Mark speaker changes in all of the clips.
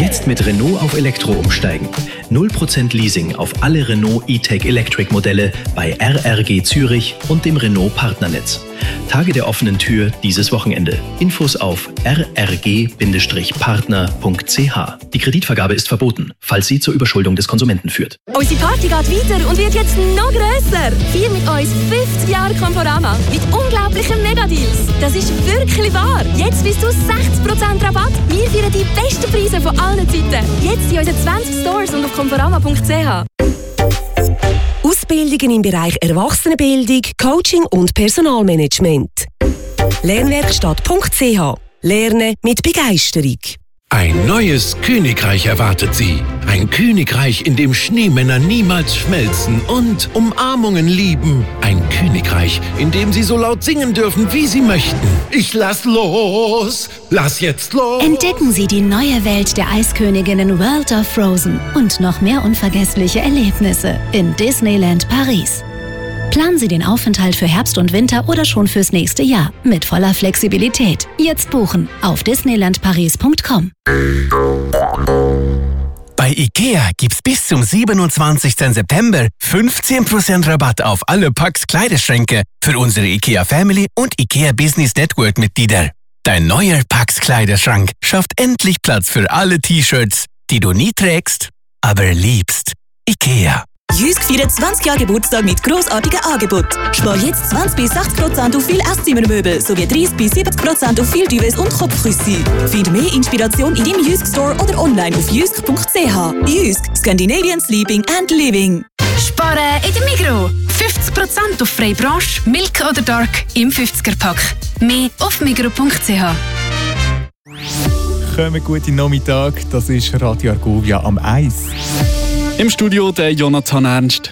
Speaker 1: Jetzt mit Renault auf Elektro umsteigen. 0% Leasing auf alle Renault E-Tech Electric Modelle bei RRG Zürich und dem Renault Partnernetz. Tage der offenen Tür dieses Wochenende. Infos auf rrg-partner.ch. Die Kreditvergabe ist verboten, falls sie zur Überschuldung des Konsumenten führt.
Speaker 2: Unsere Party geht weiter und wird jetzt noch grösser. Feier mit uns 50 Jahre Conforama mit unglaublichen Megadeals. Das ist wirklich wahr. Jetzt bis zu 60% Rabatt. Wir feiern die besten Preise von allen Zeiten. Jetzt in unseren 20 Stores und auf conforama.ch.
Speaker 3: Ausbildungen im Bereich Erwachsenenbildung, Coaching und Personalmanagement. Lernwerkstatt.ch. Lernen mit Begeisterung.
Speaker 4: Ein neues Königreich erwartet Sie. Ein Königreich, in dem Schneemänner niemals schmelzen und Umarmungen lieben. Ein Königreich, in dem Sie so laut singen dürfen, wie Sie möchten. Ich lass los! Lass jetzt los!
Speaker 5: Entdecken Sie die neue Welt der Eisköniginnen World of Frozen und noch mehr unvergessliche Erlebnisse in Disneyland Paris. Planen Sie den Aufenthalt für Herbst und Winter oder schon fürs nächste Jahr mit voller Flexibilität. Jetzt buchen auf disneylandparis.com.
Speaker 6: Bei IKEA gibt's bis zum 27. September 15% Rabatt auf alle Packs Kleiderschränke für unsere IKEA Family und IKEA Business Network Mitglieder. Dein neuer Packs Kleiderschrank schafft endlich Platz für alle T-Shirts, die du nie trägst, aber liebst. IKEA.
Speaker 7: Jysk feiert 20 Jahre Geburtstag mit grossartigen Angeboten. Spar jetzt 20-60% auf viele Esszimmermöbel sowie 30-70% auf viele Duvets und Kopfküsse. Find mehr Inspiration in deinem Jysk Store oder online auf jysk.ch. Jysk, Scandinavian Sleeping and Living.
Speaker 8: Sparen in der Migros. 50% auf freie Branche, Milk oder Dark im 50er-Pack. Mehr auf migros.ch.
Speaker 9: Kommen guten Nachmittag, das ist Radio Argovia am Eis.
Speaker 10: Im Studio der Jonathan Ernst.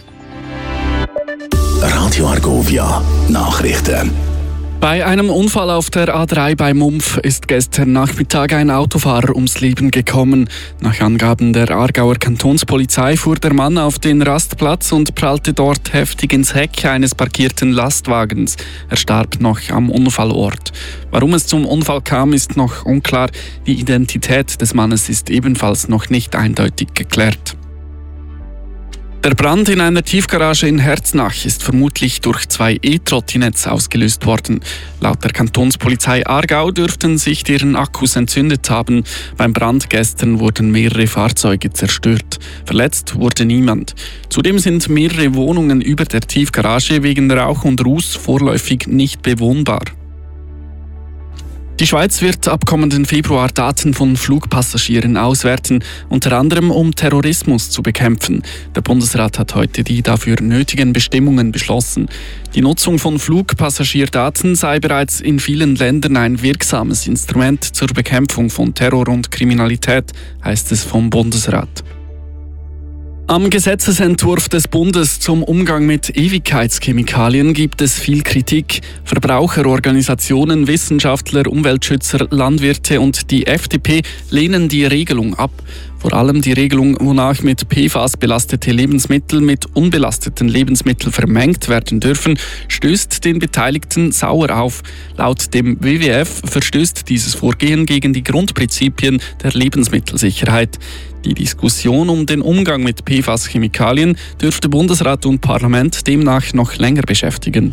Speaker 11: Radio Argovia, Nachrichten.
Speaker 10: Bei einem Unfall auf der A3 bei Mumpf ist gestern Nachmittag ein Autofahrer ums Leben gekommen. Nach Angaben der Aargauer Kantonspolizei fuhr der Mann auf den Rastplatz und prallte dort heftig ins Heck eines parkierten Lastwagens. Er starb noch am Unfallort. Warum es zum Unfall kam, ist noch unklar. Die Identität des Mannes ist ebenfalls noch nicht eindeutig geklärt. Der Brand in einer Tiefgarage in Herznach ist vermutlich durch 2 E-Trottinetts ausgelöst worden. Laut der Kantonspolizei Aargau dürften sich deren Akkus entzündet haben. Beim Brand gestern wurden mehrere Fahrzeuge zerstört. Verletzt wurde niemand. Zudem sind mehrere Wohnungen über der Tiefgarage wegen Rauch und Ruß vorläufig nicht bewohnbar. Die Schweiz wird ab kommenden Februar Daten von Flugpassagieren auswerten, unter anderem um Terrorismus zu bekämpfen. Der Bundesrat hat heute die dafür nötigen Bestimmungen beschlossen. Die Nutzung von Flugpassagierdaten sei bereits in vielen Ländern ein wirksames Instrument zur Bekämpfung von Terror und Kriminalität, heißt es vom Bundesrat. Am Gesetzesentwurf des Bundes zum Umgang mit Ewigkeitschemikalien gibt es viel Kritik. Verbraucherorganisationen, Wissenschaftler, Umweltschützer, Landwirte und die FDP lehnen die Regelung ab. Vor allem die Regelung, wonach mit PFAS belastete Lebensmittel mit unbelasteten Lebensmitteln vermengt werden dürfen, stößt den Beteiligten sauer auf. Laut dem WWF verstößt dieses Vorgehen gegen die Grundprinzipien der Lebensmittelsicherheit. Die Diskussion um den Umgang mit PFAS-Chemikalien dürfte Bundesrat und Parlament demnach noch länger beschäftigen.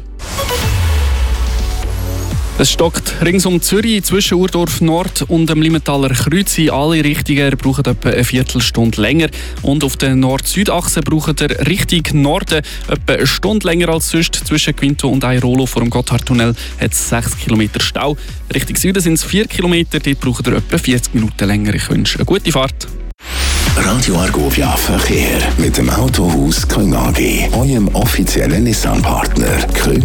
Speaker 10: Es stockt rings um Zürich zwischen Urdorf Nord und dem Limmentaler Kreuz. Alle Richtungen brauchen etwa eine Viertelstunde länger. Und auf der Nord-Süd-Achse braucht ihr Richtung Norden etwa eine Stunde länger als sonst. Zwischen Quinto und Airolo vor dem Gotthardtunnel hat es 6 Kilometer Stau. Richtung Süden sind es 4 Kilometer, dort braucht ihr etwa 40 Minuten länger. Ich wünsche eine gute Fahrt.
Speaker 11: Radio Argovia Verkehr mit dem Autohaus Küng AG, eurem offiziellen Nissan-Partner.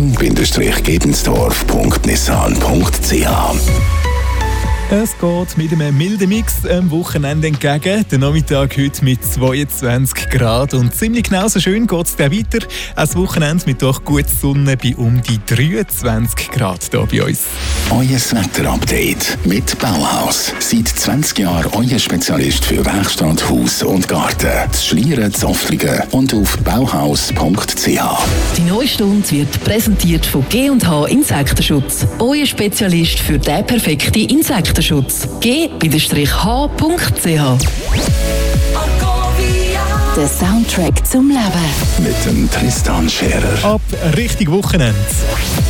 Speaker 11: küng-gebensdorf.nissan.ch.
Speaker 9: Es geht mit einem milden Mix am Wochenende entgegen. Der Nachmittag heute mit 22 Grad und ziemlich genauso schön geht es dann weiter. Das Wochenende mit doch guter Sonne bei um die 23 Grad hier bei uns.
Speaker 11: Euer Wetterupdate mit Bauhaus. Seit 20 Jahren euer Spezialist für Werkstatt, Haus und Garten. Das Schlieren, Zoftlingen und auf bauhaus.ch.
Speaker 12: Die neue Stunde wird präsentiert von G&H Insektenschutz. Euer Spezialist für den perfekten Insektenschutz. G-H.ch Der Soundtrack zum Leben.
Speaker 11: Mit dem Tristan Scherer.
Speaker 9: Ab Richtung Wochenende.